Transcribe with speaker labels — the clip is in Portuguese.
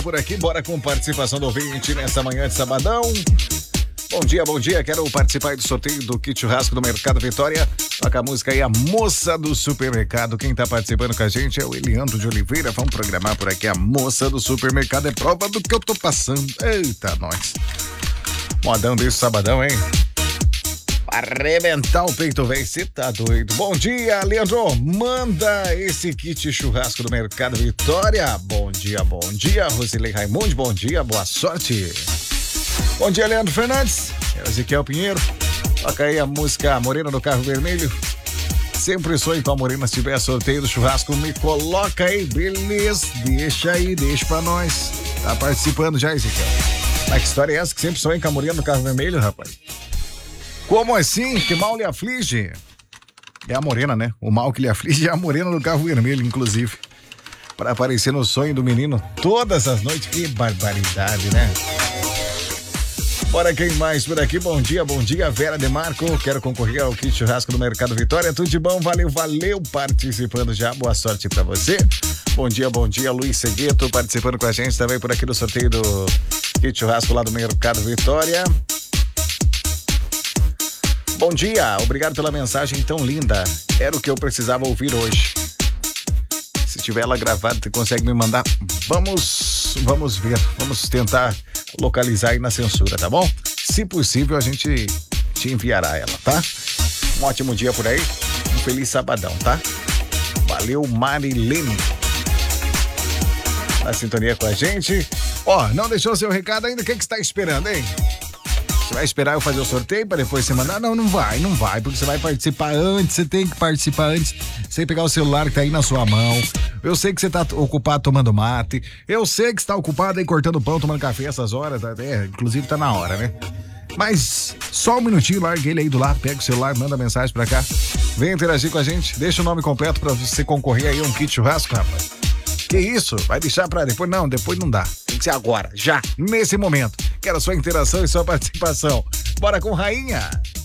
Speaker 1: Por aqui, bora com participação do ouvinte nessa manhã de sabadão. Bom dia, quero participar do sorteio do kit churrasco do Mercado Vitória. Toca a música aí, a moça do supermercado. Quem tá participando com a gente é o Eliandro de Oliveira. Vamos programar por aqui, a moça do supermercado. É prova do que eu tô passando. Eita, nós. Modão desse sabadão, hein? Arrebentar o peito, velho, você tá doido. Bom dia, Leandro, manda esse kit churrasco do Mercado Vitória. Bom dia, Rosilei Raimundo, bom dia, boa sorte. Bom dia, Leandro Fernandes, Ezequiel Pinheiro, toca aí a música Morena do Carro Vermelho. Sempre sonho com a Morena, se tiver sorteio do churrasco, me coloca aí, beleza, deixa pra nós. Tá participando já, Ezequiel. Mas que história é essa que sempre sonho com a Morena do Carro Vermelho, rapaz? Como assim? Que mal lhe aflige? É a morena, né? O mal que lhe aflige é a morena do Carro Vermelho, inclusive. Para aparecer no sonho do menino todas as noites. Que barbaridade, né? Bora, quem mais por aqui? Bom dia, Vera Demarco. Quero concorrer ao kit churrasco do Mercado Vitória. Tudo de bom? Valeu participando já. Boa sorte pra você. Bom dia, Luiz Segueto participando com a gente também por aqui do sorteio do kit churrasco lá do Mercado Vitória. Bom dia, obrigado pela mensagem tão linda. Era o que eu precisava ouvir hoje. Se tiver ela gravada, você consegue me mandar? Vamos ver. Vamos tentar localizar aí na censura, tá bom? Se possível, a gente te enviará ela, tá? Um ótimo dia por aí. Um feliz sabadão, tá? Valeu, Marilene. Na sintonia com a gente. Não deixou seu recado ainda? O que você está esperando, hein? Você vai esperar eu fazer o sorteio para depois você mandar? Não vai, porque você vai participar antes, você tem que participar antes, sem pegar o celular que tá aí na sua mão. Eu sei que você tá ocupado tomando mate, eu sei que você tá ocupado aí cortando pão, tomando café essas horas, inclusive tá na hora, né? Mas só um minutinho, larga ele aí do lado, pega o celular, manda mensagem pra cá, vem interagir com a gente, deixa o nome completo pra você concorrer aí a um kit churrasco, rapaz. Que isso? Vai deixar pra depois? Não, depois não dá. Tem que ser agora, já, nesse momento. Quero sua interação e sua participação. Bora com Rainha.